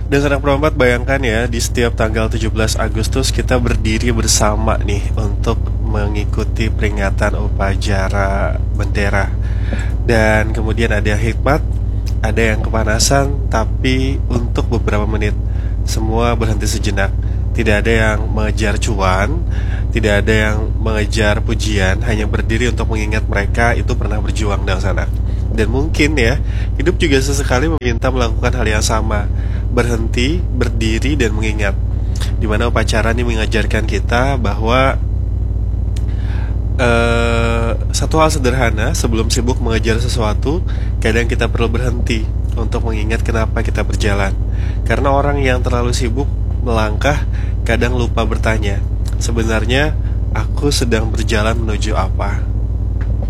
Dan anak perempat, bayangkan ya, di setiap tanggal 17 Agustus kita berdiri bersama nih untuk mengikuti peringatan upacara bendera. Dan kemudian ada hikmat, ada yang kepanasan, tapi untuk beberapa menit semua berhenti sejenak. Tidak ada yang mengejar cuan, tidak ada yang mengejar pujian, hanya berdiri untuk mengingat mereka itu pernah berjuang dalam sana. Dan mungkin ya, hidup juga sesekali meminta melakukan hal yang sama, berhenti, berdiri, dan mengingat. Dimana upacara ini mengajarkan kita bahwa satu hal sederhana, sebelum sibuk mengejar sesuatu, kadang kita perlu berhenti untuk mengingat kenapa kita berjalan. Karena orang yang terlalu sibuk melangkah kadang lupa bertanya, sebenarnya aku sedang berjalan menuju apa?